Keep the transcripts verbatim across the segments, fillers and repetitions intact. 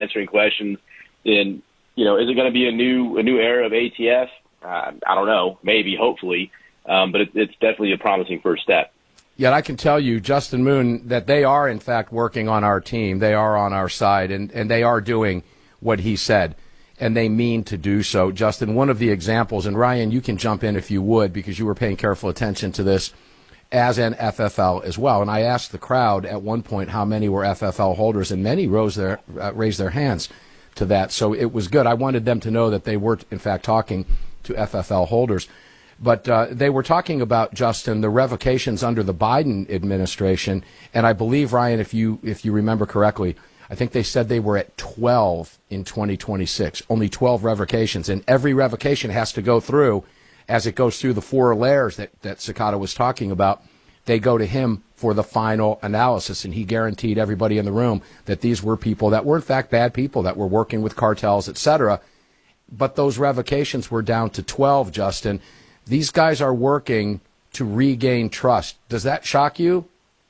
answering questions, then, you know, is it going to be a new a new era of A T F? Uh, I don't know. Maybe, hopefully. Um, but it, it's definitely a promising first step. Yet I can tell you, Justin Moon, that they are, in fact, working on our team. They are on our side, and, and they are doing what he said, and they mean to do so. Justin, one of the examples, and Ryan, you can jump in if you would, because you were paying careful attention to this as an F F L as well. And I asked the crowd at one point how many were F F L holders, and many rose their, uh, raised their hands to that. So it was good. I wanted them to know that they were, in fact, talking to F F L holders. But uh, they were talking about, Justin, the revocations under the Biden administration, and I believe, Ryan, if you if you remember correctly, I think they said they were at twelve in twenty twenty-six, only twelve revocations, and every revocation has to go through, as it goes through the four layers that, that Cicada was talking about, they go to him for the final analysis, and he guaranteed everybody in the room that these were people that were, in fact, bad people that were working with cartels, et cetera. But those revocations were down to twelve, Justin. These guys are working to regain trust. Does that shock you?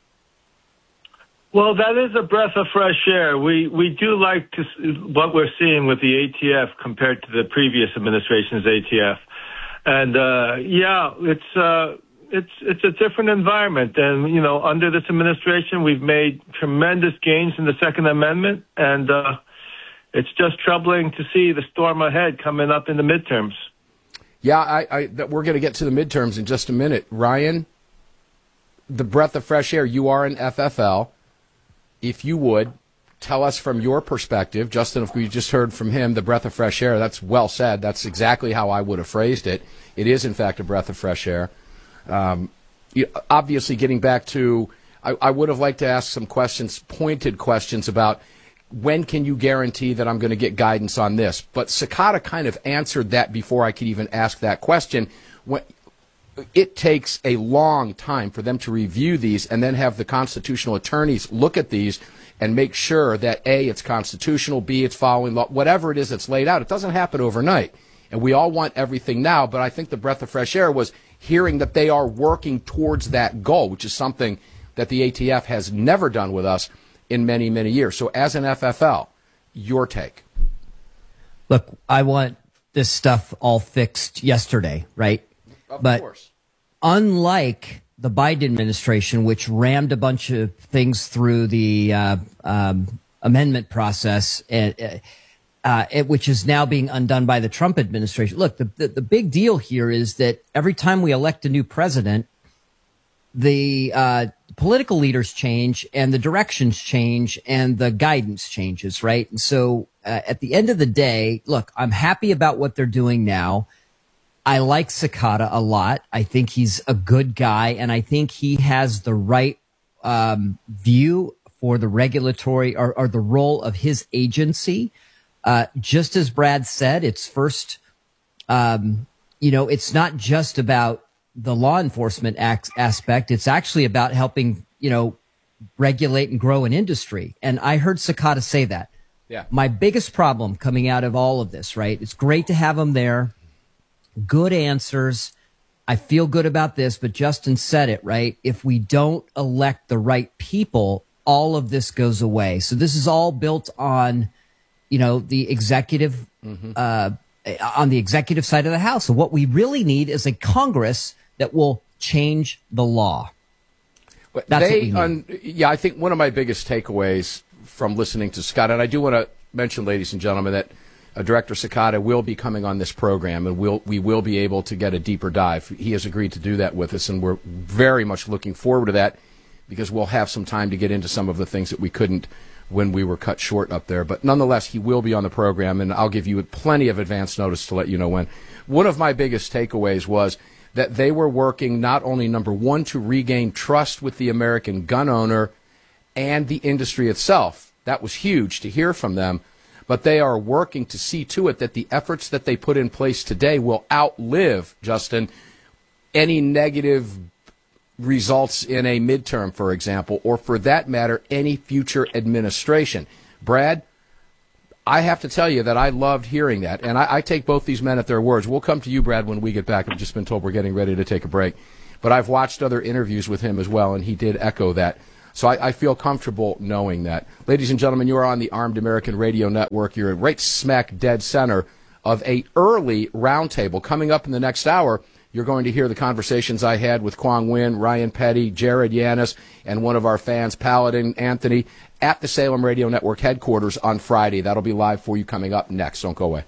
Well, that is a breath of fresh air. We we do like to what we're seeing with the A T F compared to the previous administration's A T F, and uh, yeah, it's uh, it's it's a different environment. And you know, under this administration, we've made tremendous gains in the Second Amendment, and uh, it's just troubling to see the storm ahead coming up in the midterms. Yeah, I, I, that we're going to get to the midterms in just a minute. Ryan, the breath of fresh air, you are an F F L. If you would, tell us from your perspective, Justin, if we just heard from him, the breath of fresh air, that's well said. That's exactly how I would have phrased it. It is, in fact, a breath of fresh air. Um, you, obviously, getting back to, I, I would have liked to ask some questions, pointed questions about when can you guarantee that I'm going to get guidance on this? But Cicada kind of answered that before I could even ask that question. When, it takes a long time for them to review these and then have the constitutional attorneys look at these and make sure that, A, it's constitutional, B, it's following law, whatever it is that's laid out. It doesn't happen overnight. And we all want everything now, but I think the breath of fresh air was hearing that they are working towards that goal, which is something that the A T F has never done with us in many, many years. So as an F F L, your take. Look, I want this stuff all fixed yesterday, right? Of but course. Unlike the Biden administration, which rammed a bunch of things through the uh, um, amendment process, uh, uh, it, which is now being undone by the Trump administration. Look, the, the, the big deal here is that every time we elect a new president, the uh, political leaders change and the directions change and the guidance changes, right? And so uh, at the end of the day, look, I'm happy about what they're doing now. I like Cicada a lot. I think he's a good guy, and I think he has the right um, view for the regulatory or, or the role of his agency. Uh, just as Brad said, it's first, um, you know, it's not just about the law enforcement ac- aspect. It's actually about helping, you know, regulate and grow an industry. And I heard Cicada say that. Yeah. My biggest problem coming out of all of this, right? It's great to have him there. Good answers. I feel good about this, but Justin said it, right? If we don't elect the right people, all of this goes away. So this is all built on, you know, the executive, mm-hmm. uh, on the executive side of the house. So what we really need is a Congress that will change the law. That's they, what we need. Un, yeah, I think one of my biggest takeaways from listening to Scott, and I do want to mention, ladies and gentlemen, that uh, Director Cicada will be coming on this program, and we'll, we will be able to get a deeper dive. He has agreed to do that with us, and we're very much looking forward to that because we'll have some time to get into some of the things that we couldn't when we were cut short up there. But nonetheless, he will be on the program, and I'll give you plenty of advance notice to let you know when. One of my biggest takeaways was that they were working not only, number one, to regain trust with the American gun owner and the industry itself. That was huge to hear from them. But they are working to see to it that the efforts that they put in place today will outlive, Justin, any negative results in a midterm, for example, or for that matter, any future administration. Brad, I have to tell you that I loved hearing that, and I, I take both these men at their words. We'll come to you, Brad, when we get back. I've just been told we're getting ready to take a break. But I've watched other interviews with him as well, and he did echo that. So I, I feel comfortable knowing that. Ladies and gentlemen, you are on the Armed American Radio Network. You're right smack dead center of a early roundtable. Coming up in the next hour, you're going to hear the conversations I had with Quang Nguyen, Ryan Petty, Jared Yanis, and one of our fans, Paladin Anthony, at the Salem Radio Network headquarters on Friday. That'll be live for you coming up next. Don't go away.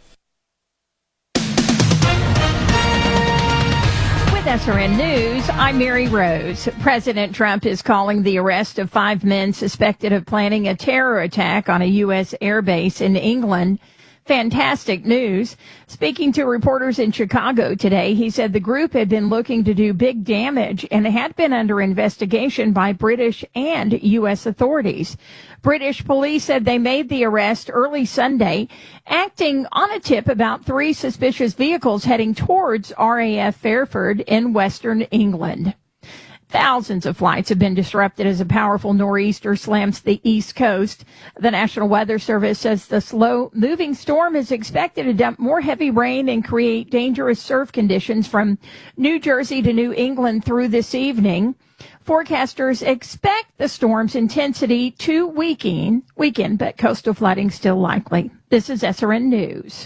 With S R N News, I'm Mary Rose. President Trump is calling the arrest of five men suspected of planning a terror attack on a U S airbase in England fantastic news. Speaking to reporters in Chicago today, he said the group had been looking to do big damage and had been under investigation by British and U S authorities. British police said they made the arrest early Sunday, acting on a tip about three suspicious vehicles heading towards R A F Fairford in western England. Thousands of flights have been disrupted as a powerful nor'easter slams the East Coast. The National Weather Service says the slow-moving storm is expected to dump more heavy rain and create dangerous surf conditions from New Jersey to New England through this evening. Forecasters expect the storm's intensity to weaken, weaken, but coastal flooding still likely. This is S R N News.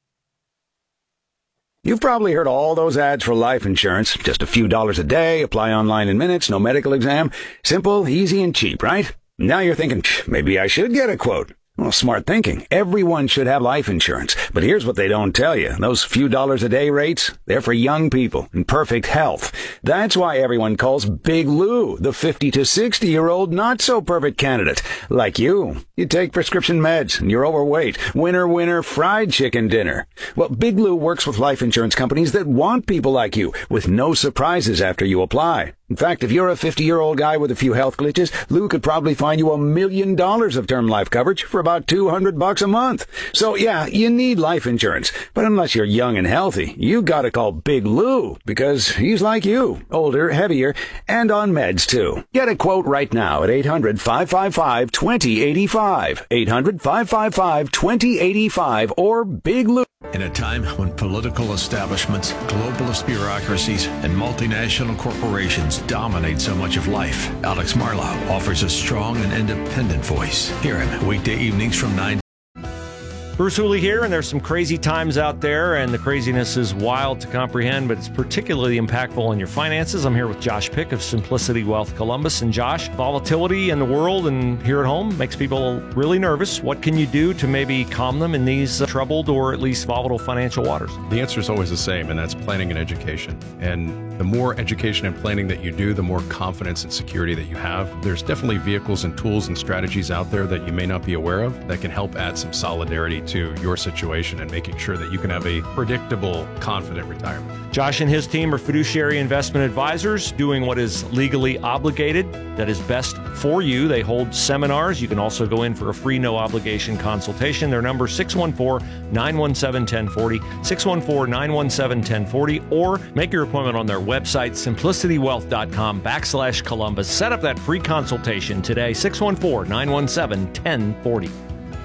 You've probably heard all those ads for life insurance. Just a few dollars a day, apply online in minutes, no medical exam. Simple, easy, and cheap, right? Now you're thinking, maybe I should get a quote. Well, smart thinking. Everyone should have life insurance. But here's what they don't tell you. Those few dollars a day rates, they're for young people in perfect health. That's why everyone calls Big Lou the fifty to sixty year old not so perfect candidate. Like you. You take prescription meds and you're overweight. Winner, winner, fried chicken dinner. Well, Big Lou works with life insurance companies that want people like you with no surprises after you apply. In fact, if you're a fifty-year-old guy with a few health glitches, Lou could probably find you a million dollars of term life coverage for about two hundred bucks a month. So yeah, you need life insurance. But unless you're young and healthy, you gotta call Big Lou because he's like you, older, heavier, and on meds too. Get a quote right now at eight hundred, five five five, two zero eight five. eight hundred, five five five, two zero eight five or Big Lou. In a time when political establishments, globalist bureaucracies, and multinational corporations dominate so much of life, Alex Marlow offers a strong and independent voice. Hear him weekday evenings from nine. Bruce Hooley here, and there's some crazy times out there, and the craziness is wild to comprehend, but it's particularly impactful on your finances. I'm here with Josh Pick of Simplicity Wealth Columbus. And Josh, volatility in the world and here at home makes people really nervous. What can you do to maybe calm them in these uh, troubled or at least volatile financial waters? The answer is always the same, and that's planning and education. And the more education and planning that you do, the more confidence and security that you have. There's definitely vehicles and tools and strategies out there that you may not be aware of that can help add some solidarity to your situation and making sure that you can have a predictable, confident retirement. Josh and his team are fiduciary investment advisors doing what is legally obligated, that is best for you. They hold seminars. You can also go in for a free, no-obligation consultation. Their number is six one four, nine one seven, one zero four zero, six one four, nine one seven, one zero four zero, or make your appointment on their website, simplicitywealth.com backslash Columbus. Set up that free consultation today, six one four, nine one seven, one zero four zero.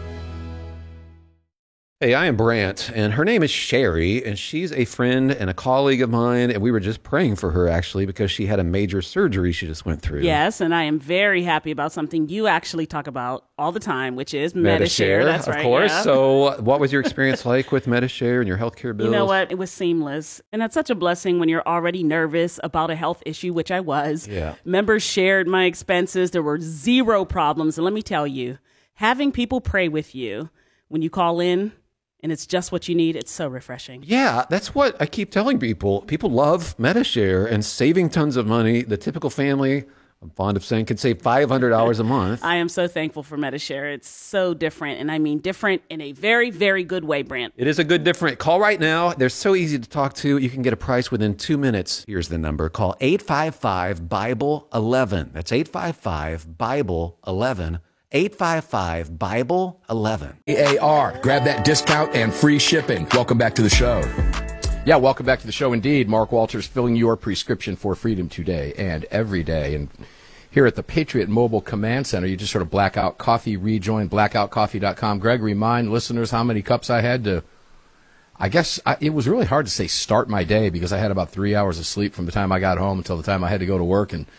Hey, I am Brant, and her name is Sherry, and she's a friend and a colleague of mine, and we were just praying for her, actually, because she had a major surgery she just went through. Yes, and I am very happy about something you actually talk about all the time, which is Medi-Share. Medi-Share, That's of right, course. yeah. So what was your experience like with Medi-Share and your healthcare bills? You know what? It was seamless, and that's such a blessing when you're already nervous about a health issue, which I was. Yeah. Members shared my expenses. There were zero problems, and let me tell you, having people pray with you when you call in, and it's just what you need, it's so refreshing. Yeah, that's what I keep telling people. People love Medi-Share and saving tons of money. The typical family, I'm fond of saying, can save five hundred dollars a month. I am so thankful for Medi-Share. It's so different, and I mean different in a very, very good way, Brant. It is a good different. Call right now. They're so easy to talk to. You can get a price within two minutes. Here's the number. Call eight five five, Bible eleven. That's eight five five, Bible eleven. eight five five, Bible eleven. A A R. Grab that discount and free shipping. Welcome back to the show. Yeah, welcome back to the show indeed. Mark Walters filling your prescription for freedom today and every day. And here at the Patriot Mobile Command Center, you just sort of Blackout Coffee rejoin, blackout coffee dot com. Greg, remind listeners how many cups I had to, I guess I, it was really hard to say start my day because I had about three hours of sleep from the time I got home until the time I had to go to work. And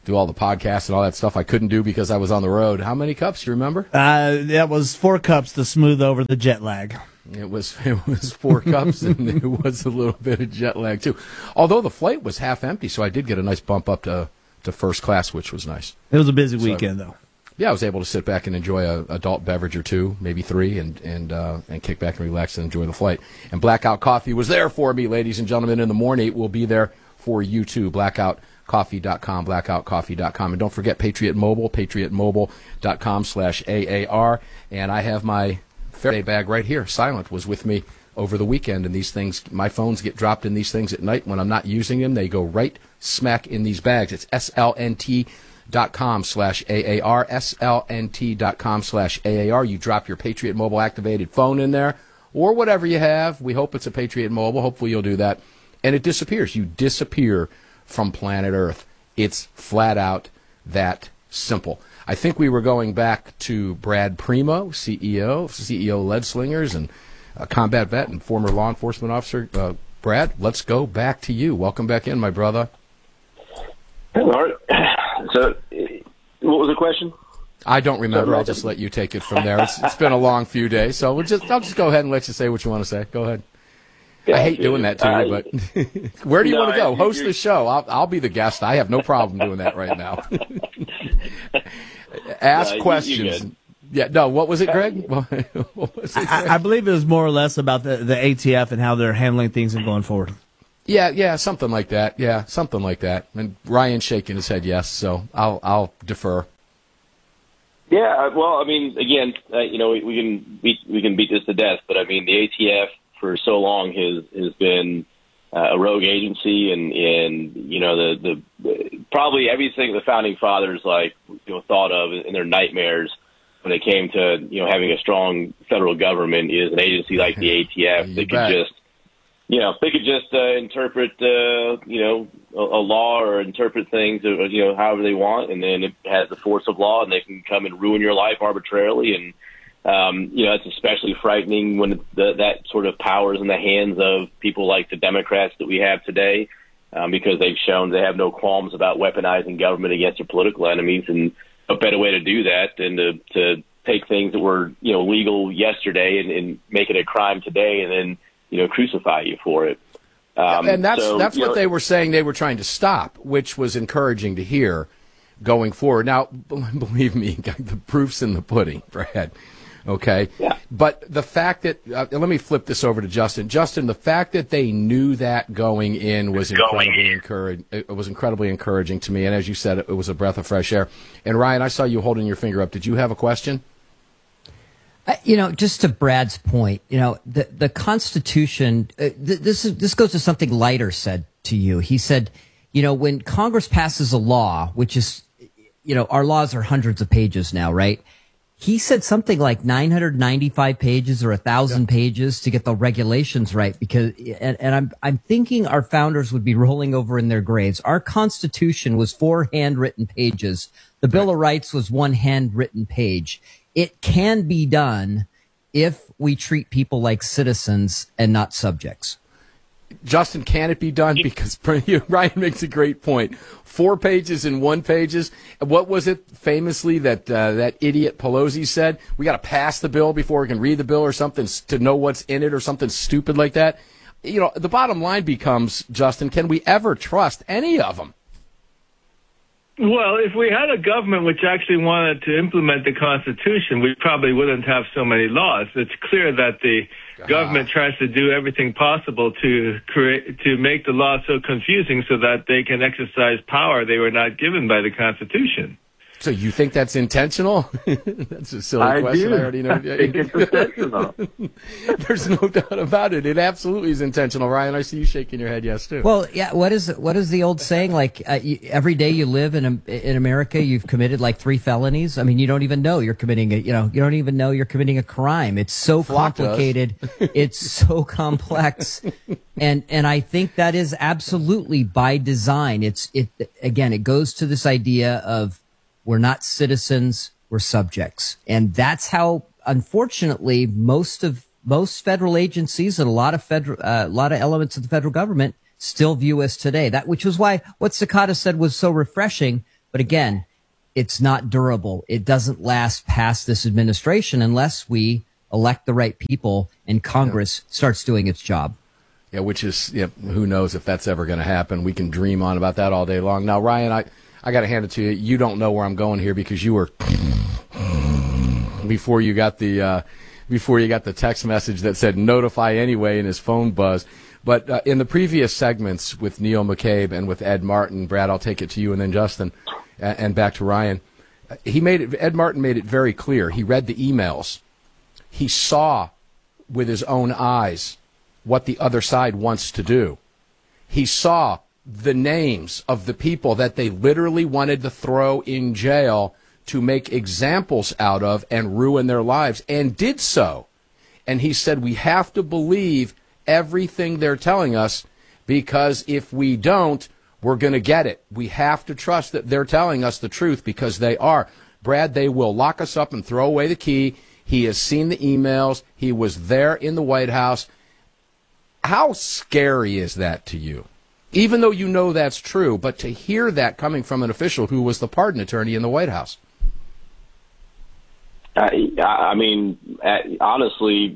do all the podcasts and all that stuff I couldn't do because I was on the road. How many cups, do you remember? Uh, that was four cups to smooth over the jet lag. It was it was four cups, and it was a little bit of jet lag, too. Although the flight was half empty, so I did get a nice bump up to, to first class, which was nice. It was a busy so, weekend, though. Yeah, I was able to sit back and enjoy a adult beverage or two, maybe three, and and uh, and kick back and relax and enjoy the flight. And Blackout Coffee was there for me, ladies and gentlemen, in the morning. It will be there for you, too. blackout coffee dot com, blackout coffee dot com. And don't forget Patriot Mobile, patriot mobile dot com slash A A R. And I have my Faraday bag right here. Silent was with me over the weekend, and these things, my phones get dropped in these things at night. When I'm not using them, they go right smack in these bags. It's S L N T dot com slash A A R, S L N T dot com slash A A R. You drop your Patriot Mobile activated phone in there, or whatever you have. We hope it's a Patriot Mobile. Hopefully you'll do that. And it disappears. You disappear from planet Earth. It's flat out that simple. I think we were going back to Brad Primo, C E O, C E O Lead Slingers, and a combat vet and former law enforcement officer. Uh, Brad, let's go back to you. Welcome back in, my brother. All right. So, what was the question? I don't remember. I'll just let you take it from there. It's, it's been a long few days, so we'll just I'll just go ahead and let you say what you want to say. Go ahead. I hate doing that to you, but where do you no, want to go? Host the show. I'll, I'll be the guest. I have no problem doing that right now. Ask no, questions. Yeah, no, what was it, Greg? What was it, Greg? I, I believe it was more or less about the, the A T F and how they're handling things and going forward. Yeah, yeah, something like that. Yeah, something like that. And Ryan's shaking his head yes, so I'll I'll defer. Yeah, well, I mean, again, uh, you know, we, we can beat, we can beat this to death, but I mean, the A T F for so long has has been uh, a rogue agency, and and you know the the probably everything the founding fathers like you know thought of in their nightmares when it came to you know having a strong federal government is an agency like the A T F that could just you know they could just uh, interpret uh, you know a, a law or interpret things uh, you know however they want, and then it has the force of law, and they can come and ruin your life arbitrarily. And Um, you know, it's especially frightening when the, that sort of power is in the hands of people like the Democrats that we have today, um, because they've shown they have no qualms about weaponizing government against their political enemies. And a better way to do that than to, to take things that were, you know, legal yesterday and, and make it a crime today and then, you know, crucify you for it. Um, and that's so, that's what know, they were saying they were trying to stop, which was encouraging to hear going forward. Now, believe me, the proof's in the pudding, Brad. Okay, yeah. But the fact that uh, let me flip this over to Justin. Justin, the fact that they knew that going in was incredibly encouraging. It was incredibly encouraging to me, and as you said, it was a breath of fresh air. And Ryan, I saw you holding your finger up. Did you have a question? Uh, you know, just to Brad's point, you know, the the Constitution. Uh, th- this is this goes to something Leiter said to you. He said, you know, when Congress passes a law, which is, you know, our laws are hundreds of pages now, right? He said something like nine hundred ninety-five pages or a thousand yeah. pages to get the regulations right. Because, and, and I'm, I'm thinking our founders would be rolling over in their graves. Our Constitution was four handwritten pages. The Bill of Rights was one handwritten page. It can be done if we treat people like citizens and not subjects. Justin, can it be done? Because Ryan makes a great point. Four pages and one pages. What was it famously that uh, that idiot Pelosi said? We got to pass the bill before we can read the bill or something to know what's in it or something stupid like that. You know, the bottom line becomes, Justin, can we ever trust any of them? Well, if we had a government which actually wanted to implement the Constitution, we probably wouldn't have so many laws. It's clear that the God. government tries to do everything possible to create, to make the law so confusing so that they can exercise power they were not given by the Constitution. So you think that's intentional? That's a silly I question. Do. I already know. I think it's intentional. There's no doubt about it. It absolutely is intentional. Ryan, I see you shaking your head yes, too. Well, yeah. What is what is the old saying? Like uh, you, every day you live in in America, you've committed like three felonies. I mean, you don't even know you're committing a. You know, you don't even know you're committing a crime. It's so Flock complicated. It's so complex, and and I think that is absolutely by design. It's it again. It goes to this idea of, we're not citizens, we're subjects. And that's how, unfortunately, most of most federal agencies and a lot of federal, uh, a lot of elements of the federal government still view us today. That, which was why what Sakata said was so refreshing. But again, it's not durable. It doesn't last past this administration unless we elect the right people and Congress yeah. starts doing its job. Yeah, which is, yeah, who knows if that's ever going to happen. We can dream on about that all day long. Now, Ryan, I, I got to hand it to you. You don't know where I'm going here because you were before you got the uh, before you got the text message that said notify anyway, and his phone buzzed. But uh, in the previous segments with Neil McCabe and with Ed Martin, Brad, I'll take it to you and then Justin, and, and back to Ryan. He made it. Ed Martin made it very clear. He read the emails. He saw with his own eyes what the other side wants to do. He saw the names of the people that they literally wanted to throw in jail to make examples out of and ruin their lives, and did so. And he said, we have to believe everything they're telling us, because if we don't, we're going to get it. We have to trust that they're telling us the truth, because they are. Brad, they will lock us up and throw away the key. He has seen the emails. He was there in the White House. How scary is that to you? Even though you know that's true, but to hear that coming from an official who was the pardon attorney in the White House. I, I mean, honestly,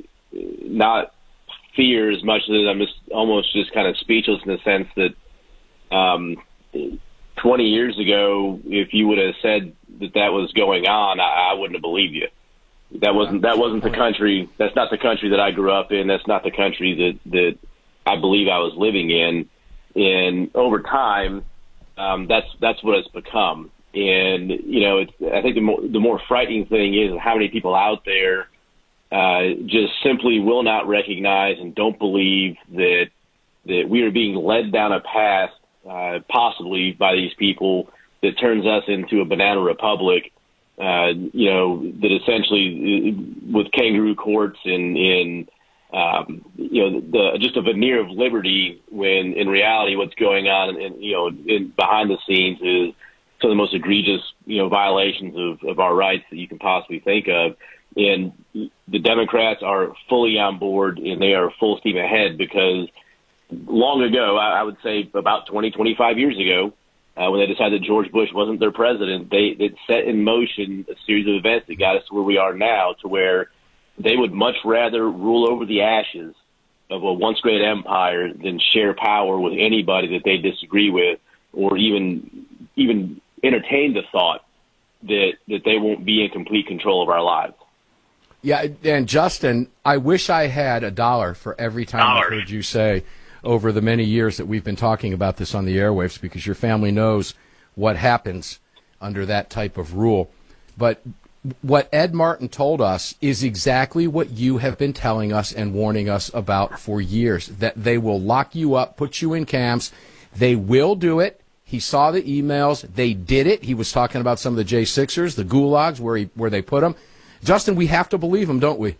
not fear as much as I'm just almost just kind of speechless in the sense that um, twenty years ago, if you would have said that that was going on, I, I wouldn't have believed you. That wasn't that wasn't the country. That's not the country that I grew up in. That's not the country that that I believe I was living in. And over time, um, that's that's what it's become. And you know, it's, I think the more the more frightening thing is how many people out there uh, just simply will not recognize and don't believe that that we are being led down a path, uh, possibly by these people, that turns us into a banana republic. Uh, you know, that essentially with kangaroo courts and, and um, you know, the, just a veneer of liberty, when in reality what's going on, and you know, in, behind the scenes is some of the most egregious, you know, violations of, of our rights that you can possibly think of. And the Democrats are fully on board, and they are full steam ahead, because long ago, I, I would say about twenty, twenty-five years ago, Uh, when they decided George Bush wasn't their president, they it set in motion a series of events that got us to where we are now, to where they would much rather rule over the ashes of a once great empire than share power with anybody that they disagree with, or even even entertain the thought that that they won't be in complete control of our lives. Yeah, and Justin, I wish I had a dollar for every time I heard you say over the many years that we've been talking about this on the airwaves, because your family knows what happens under that type of rule. But what Ed Martin told us is exactly what you have been telling us and warning us about for years, that they will lock you up, put you in camps. They will do it. He saw the emails. They did it. He was talking about some of the J sixers, the gulags, where he, where they put them. Justin, we have to believe him, don't we?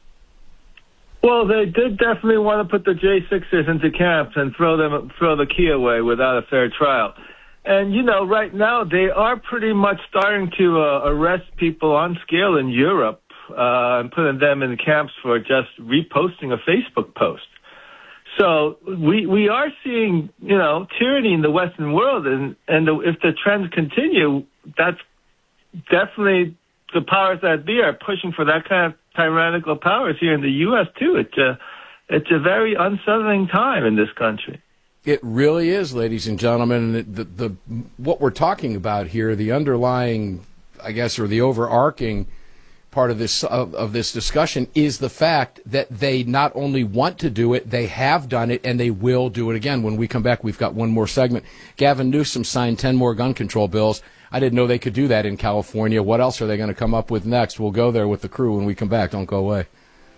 Well, they did definitely want to put the J sixers into camps and throw them, throw the key away without a fair trial. And, you know, right now they are pretty much starting to uh, arrest people on scale in Europe uh, and putting them in camps for just reposting a Facebook post. So we we are seeing, you know, tyranny in the Western world. And, and the, if the trends continue, that's definitely the powers that be are pushing for that kind of tyrannical powers here in the U S too. It's a, it's a very unsettling time in this country. It really is, ladies and gentlemen. And the, the what we're talking about here, the underlying, I guess, or the overarching part of this of, of this discussion is the fact that they not only want to do it, they have done it, and they will do it again. When we come back, we've got one more segment. Gavin Newsom signed ten more gun control bills. I didn't know they could do that in California. What else are they going to come up with next? We'll go there with the crew when we come back. Don't go away.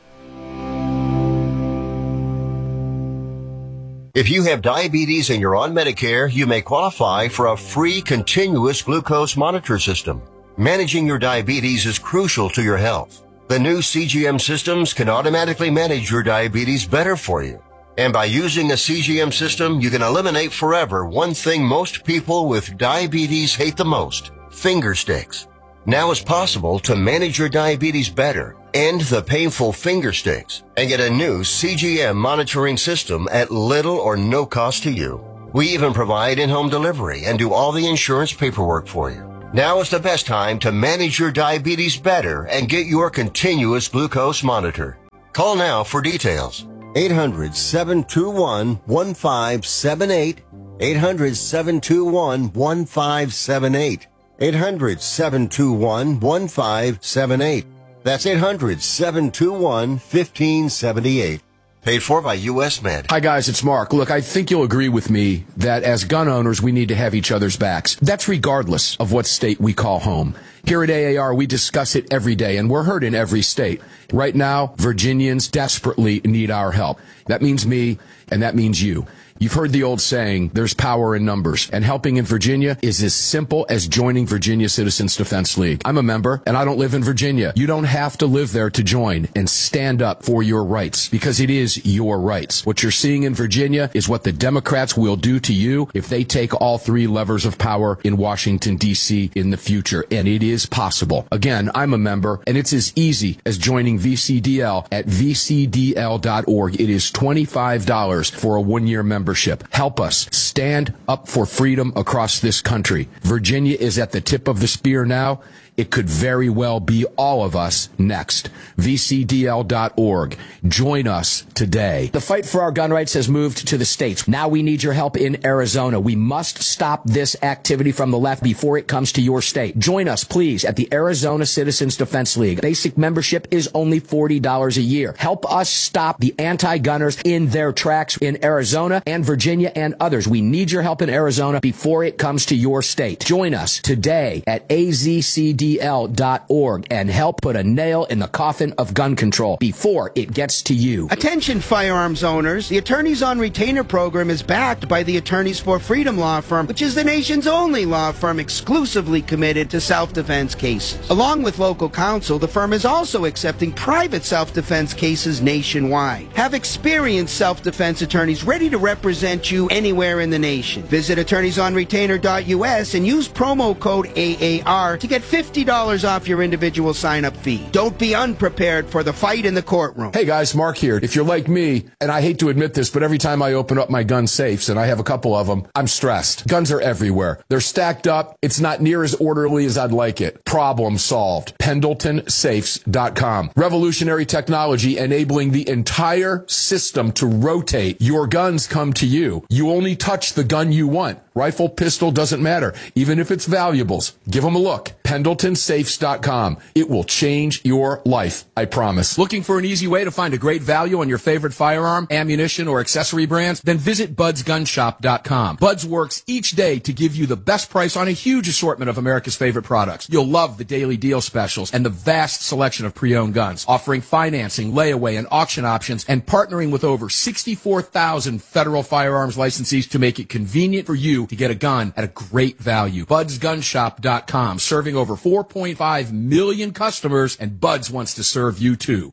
If you have diabetes and you're on Medicare, you may qualify for a free continuous glucose monitor system. Managing your diabetes is crucial to your health. The new C G M systems can automatically manage your diabetes better for you. And by using a C G M system, you can eliminate forever one thing most people with diabetes hate the most: finger sticks. Now it's possible to manage your diabetes better, end the painful finger sticks, and get a new C G M monitoring system at little or no cost to you. We even provide in-home delivery and do all the insurance paperwork for you. Now is the best time to manage your diabetes better and get your continuous glucose monitor. Call now for details. eight hundred, seven two one, one five seven eight. eight hundred, seven two one, one five seven eight. eight hundred, seven two one, one five seven eight. That's eight hundred, seven two one, one five seven eight. Paid for by U S Med. Hi, guys, it's Mark. Look, I think you'll agree with me that as gun owners, we need to have each other's backs. That's regardless of what state we call home. Here at A A R, we discuss it every day, and we're heard in every state. Right now, Virginians desperately need our help. That means me, and that means you. You've heard the old saying, there's power in numbers, and helping in Virginia is as simple as joining Virginia Citizens Defense League. I'm a member, and I don't live in Virginia. You don't have to live there to join and stand up for your rights, because it is your rights. What you're seeing in Virginia is what the Democrats will do to you if they take all three levers of power in Washington, D C in the future, and it is possible. Again, I'm a member, and it's as easy as joining V C D L at v c d l dot org. It is twenty-five dollars for a one-year membership. Help us stand up for freedom across this country. Virginia is at the tip of the spear now. It could very well be all of us next. v c d l dot org. Join us today. The fight for our gun rights has moved to the states. Now we need your help in Arizona. We must stop this activity from the left before it comes to your state. Join us, please, at the Arizona Citizens Defense League. Basic membership is only forty dollars a year. Help us stop the anti-gunners in their tracks in Arizona and Virginia and others. We need your help in Arizona before it comes to your state. Join us today at a z c d l dot org and help put a nail in the coffin of gun control before it gets to you. Attention firearms owners. The Attorneys on Retainer program is backed by the Attorneys for Freedom law firm, which is the nation's only law firm exclusively committed to self-defense cases. Along with local counsel, the firm is also accepting private self-defense cases nationwide. Have experienced self-defense attorneys ready to represent you anywhere in the nation. Visit attorneys on retainer dot u s and use promo code A A R to get fifty dollars off your individual sign-up fee. Don't be unprepared for the fight in the courtroom. Hey guys, Mark here. If you're like me, and I hate to admit this, but every time I open up my gun safes, and I have a couple of them, I'm stressed. Guns are everywhere. They're stacked up. It's not near as orderly as I'd like it. Problem solved. Pendleton Safes dot com. Revolutionary technology enabling the entire system to rotate. Your guns come to you. You only touch the gun you want. Rifle, pistol, doesn't matter. Even if it's valuables. Give them a look. Pendleton Safes dot com. It will change your life, I promise. Looking for an easy way to find a great value on your favorite firearm, ammunition, or accessory brands? Then visit buds gun shop dot com. Buds works each day to give you the best price on a huge assortment of America's favorite products. You'll love the daily deal specials and the vast selection of pre-owned guns, offering financing, layaway, and auction options, and partnering with over sixty-four thousand federal firearms licensees to make it convenient for you to get a gun at a great value. buds gun shop dot com, serving over four point five million customers, and Buds wants to serve you too.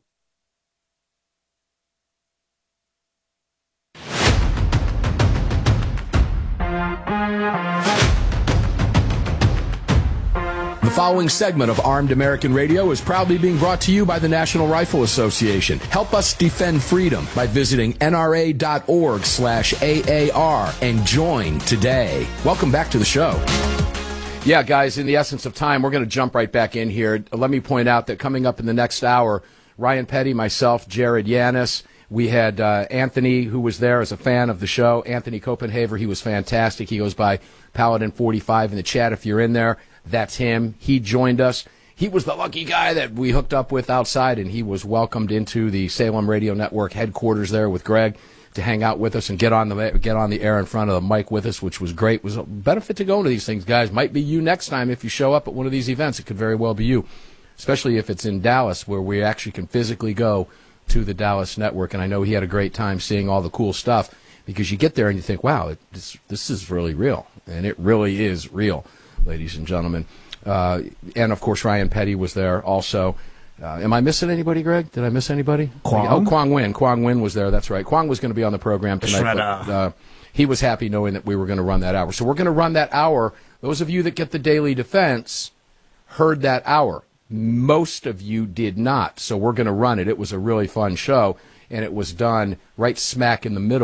The following segment of Armed American Radio is proudly being brought to you by the National Rifle Association. Help us defend freedom by visiting N R A dot org slash A A R and join today. Welcome back to the show. Yeah, guys, in the essence of time, we're going to jump right back in here. Let me point out that coming up in the next hour, Ryan Petty, myself, Jared Yanis, we had uh, Anthony, who was there as a fan of the show. Anthony Copenhaver, he was fantastic. He goes by Paladin forty-five in the chat if you're in there. That's him. He joined us. He was the lucky guy that we hooked up with outside, and he was welcomed into the Salem Radio Network headquarters there with Greg to hang out with us and get on the get on the air in front of the mic with us, which was great. It was a benefit to going to these things, guys. Might be you next time if you show up at one of these events. It could very well be you, especially if it's in Dallas, where we actually can physically go to the Dallas network. And I know he had a great time seeing all the cool stuff, because you get there and you think, wow, it, this, this is really real. And it really is real, ladies and gentlemen. Uh, and, of course, Ryan Petty was there also. Uh, am I missing anybody, Greg? Did I miss anybody? Kwong? Oh, Kwong Win. Kwong Win was there. That's right. Kwong was going to be on the program tonight. But, uh, he was happy knowing that we were going to run that hour. So we're going to run that hour. Those of you that get the Daily Defense heard that hour. Most of you did not. So we're going to run it. It was a really fun show, and it was done right smack in the middle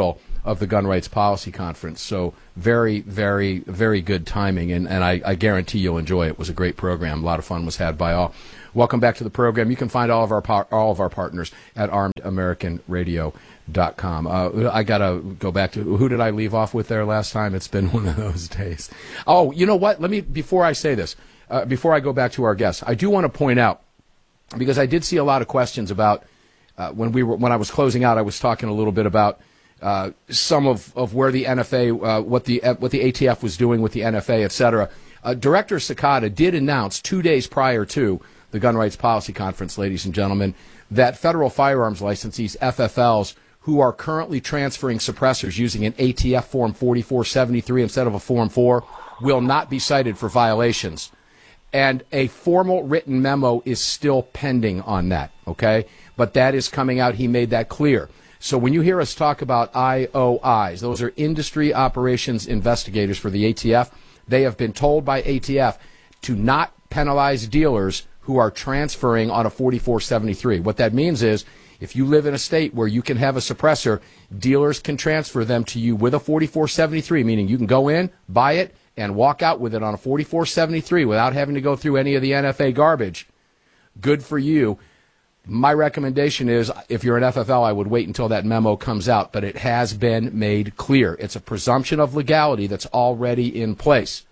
of the Gun Rights Policy Conference. So very, very, very good timing, and, and I, I guarantee you'll enjoy it. It was a great program. A lot of fun was had by all. Welcome back to the program. You can find all of our par- all of our partners at armed american radio dot com. Uh, I got to go back to, who did I leave off with there last time? It's been one of those days. Oh, you know what? Let me, before I say this, uh, before I go back to our guests, I do want to point out, because I did see a lot of questions about, uh, when we were, when I was closing out, I was talking a little bit about uh, some of, of where the N F A, uh, what the, uh, what the A T F was doing with the N F A, et cetera. Uh, Director Sakata did announce two days prior to the Gun Rights Policy Conference, ladies and gentlemen, that federal firearms licensees, F F Ls, who are currently transferring suppressors using an A T F Form forty-four seventy-three instead of a Form four, will not be cited for violations. And a formal written memo is still pending on that, okay? But that is coming out. He made that clear. So when you hear us talk about I O Is, those are Industry Operations Investigators for the A T F. They have been told by A T F to not penalize dealers who are transferring on a forty-four seventy-three. What that means is, if you live in a state where you can have a suppressor, dealers can transfer them to you with a forty-four seventy-three, meaning you can go in, buy it, and walk out with it on a forty-four seventy-three without having to go through any of the N F A garbage. Good for you. My recommendation is, if you're an F F L, I would wait until that memo comes out, but it has been made clear. It's a presumption of legality that's already in place.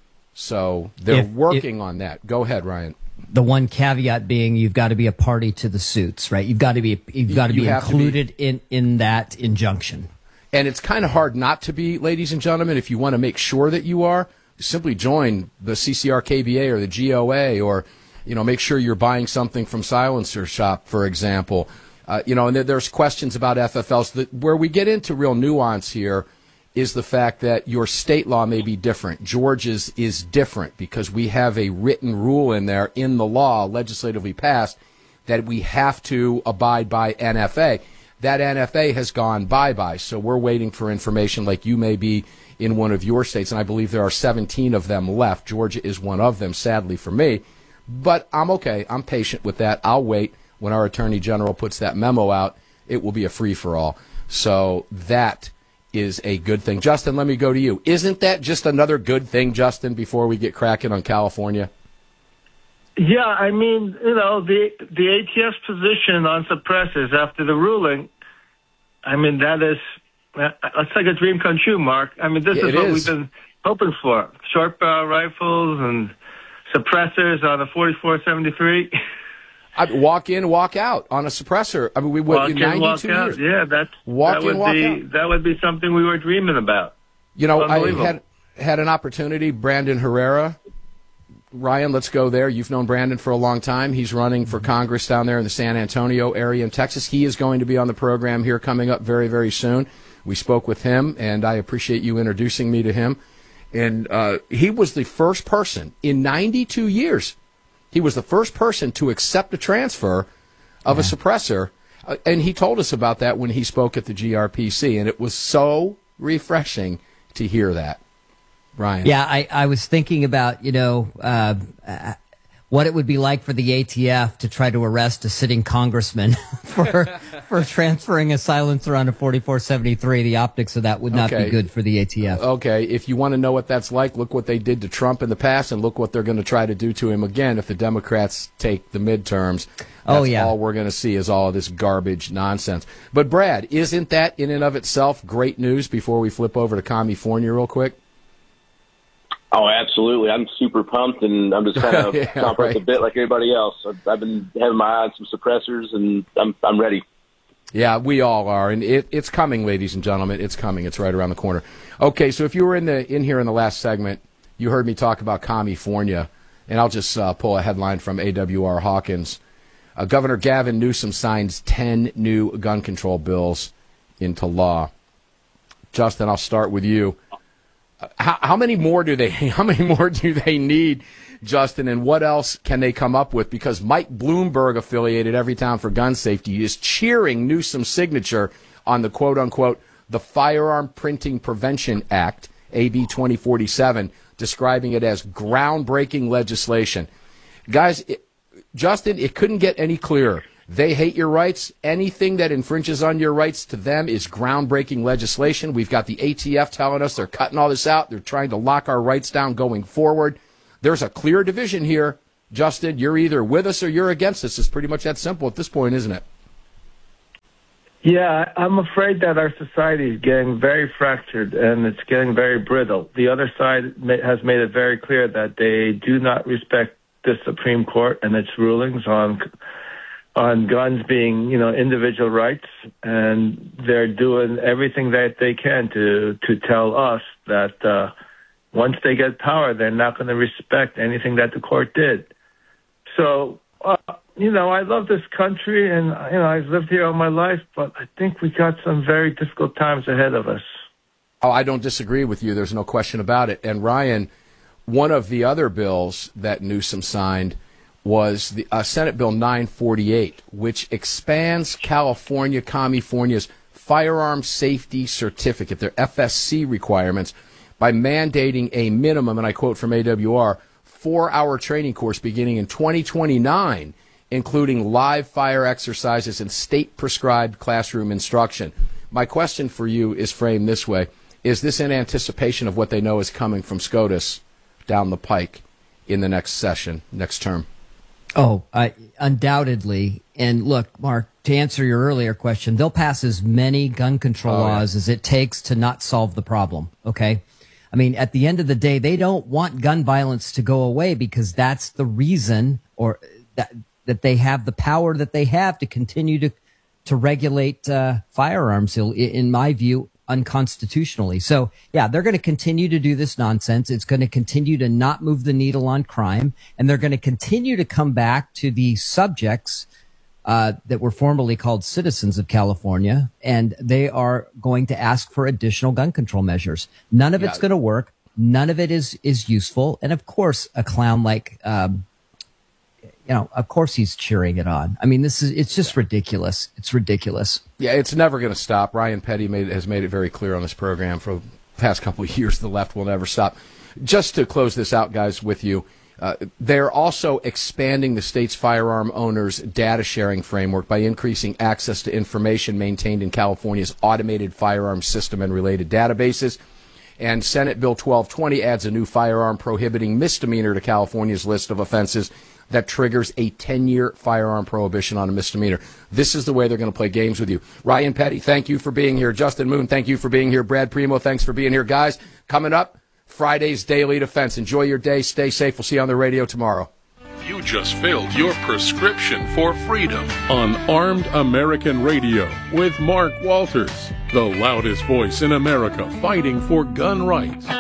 So they're If- working if- on that. Go ahead, Ryan. The one caveat being, you've got to be a party to the suits, right? You've got to be you've got to You be have to included be. in in that injunction. And it's kind of hard not to be, ladies and gentlemen. If you want to make sure that you are, simply join the C C R K B A or the G O A, or, you know, make sure you're buying something from Silencer Shop, for example. Uh, you know, and there, there's questions about F F Ls. That, where we get into real nuance here is the fact that your state law may be different. Georgia's is different because we have a written rule in there in the law, legislatively passed, that we have to abide by N F A. That N F A has gone bye-bye, so we're waiting for information like you may be in one of your states, and I believe there are seventeen of them left. Georgia is one of them, sadly for me. But I'm okay. I'm patient with that. I'll wait. When our Attorney General puts that memo out, it will be a free-for-all. So that is a good thing. Justin, let me go to you. Isn't that just another good thing, Justin, before we get cracking on California? Yeah, I mean, you know, the the A T F's position on suppressors after the ruling, I mean, that is, it's like a dream come true, Mark. I mean, this Yeah, is it what is. we've been hoping for. Short barrel rifles and suppressors on a forty-four seventy-three. I walk in, walk out on a suppressor. I mean, we went Walk in, ninety-two walk out. years. Yeah, that's, Walk that would in, walk be out. that would be something we were dreaming about. You know, I Unbelievable. had had an opportunity. Brandon Herrera, Ryan, let's go there. You've known Brandon for a long time. He's running for Congress down there in the San Antonio area in Texas. He is going to be on the program here coming up very, very soon. We spoke with him, and I appreciate you introducing me to him. And uh, he was the first person in ninety-two years. He was the first person to accept a transfer of a suppressor, uh, and he told us about that when he spoke at the G R P C, and it was so refreshing to hear that. Ryan. Yeah, I, I was thinking about, you know, uh, uh, what it would be like for the A T F to try to arrest a sitting congressman for for transferring a silencer on a forty-four seventy-three. The optics of that would not Okay. be good for the A T F. Okay, if you want to know what that's like, look what they did to Trump in the past, and look what they're going to try to do to him again if the Democrats take the midterms. That's Oh, yeah. all we're going to see is all of this garbage nonsense. But, Brad, isn't that in and of itself great news before we flip over to California real quick? Oh, absolutely. I'm super pumped, and I'm just kind of Yeah, chomping right. a bit like everybody else. I've, I've been having my eye on some suppressors, and I'm I'm ready. Yeah, we all are, and it, it's coming, ladies and gentlemen. It's coming. It's right around the corner. Okay, so if you were in the in here in the last segment, you heard me talk about California, and I'll just uh, pull a headline from A W R Hawkins. Uh, Governor Gavin Newsom signs ten new gun control bills into law. Justin, I'll start with you. Uh, How, how many more do they? How many more do they need, Justin? And what else can they come up with? Because Mike Bloomberg, affiliated Everytown for Gun Safety, is cheering Newsom's signature on the quote unquote the Firearm Printing Prevention Act, A B twenty forty-seven, describing it as groundbreaking legislation. Guys, it, Justin, it couldn't get any clearer. They hate your rights. Anything that infringes on your rights to them is groundbreaking legislation. We've got the A T F telling us they're cutting all this out. They're trying to lock our rights down going forward. There's a clear division here, Justin. You're either with us or you're against us. It's pretty much that simple at this point, isn't it? Yeah, I'm afraid that our society is getting very fractured and it's getting very brittle. The other side has made it very clear that they do not respect the Supreme Court and its rulings on on guns being, you know, individual rights, and they're doing everything that they can to to tell us that uh, once they get power, they're not going to respect anything that the court did. So, uh, you know, I love this country, and, you know, I've lived here all my life, but I think we got some very difficult times ahead of us. Oh, I don't disagree with you. There's no question about it. And, Ryan, one of the other bills that Newsom signed was the uh, Senate Bill nine forty-eight, which expands California, California's firearm safety certificate, their F S C requirements, by mandating a minimum, and I quote from A W R, four-hour training course beginning in twenty twenty-nine, including live fire exercises and state-prescribed classroom instruction. My question for you is framed this way. Is this in anticipation of what they know is coming from SCOTUS down the pike in the next session, next term? Oh, uh, undoubtedly. And look, Mark, to answer your earlier question, they'll pass as many gun control oh, laws yeah. as it takes to not solve the problem, okay? I mean, at the end of the day, they don't want gun violence to go away because that's the reason or that that they have the power that they have to continue to to regulate uh, firearms, in my view, unconstitutionally. So, yeah, they're going to continue to do this nonsense. It's going to continue to not move the needle on crime, and they're going to continue to come back to the subjects uh, that were formerly called citizens of California, and they are going to ask for additional gun control measures. None of yeah. it's going to work. None of it is is useful. And, of course, a clown like, um, you know, of course he's cheering it on. I mean, this is it's just ridiculous. It's ridiculous. Yeah, it's never going to stop. Ryan Petty made, has made it very clear on this program for the past couple of years the left will never stop. Just to close this out, guys, with you, uh, they're also expanding the state's firearm owners' data sharing framework by increasing access to information maintained in California's automated firearm system and related databases. And Senate Bill twelve twenty adds a new firearm prohibiting misdemeanor to California's list of offenses that triggers a ten-year firearm prohibition on a misdemeanor. This is the way they're going to play games with you. Ryan Petty, thank you for being here. Justin Moon, thank you for being here. Brad Primo, thanks for being here. Guys, coming up, Friday's Daily Defense. Enjoy your day. Stay safe. We'll see you on the radio tomorrow. You just filled your prescription for freedom on Armed American Radio with Mark Walters, the loudest voice in America fighting for gun rights.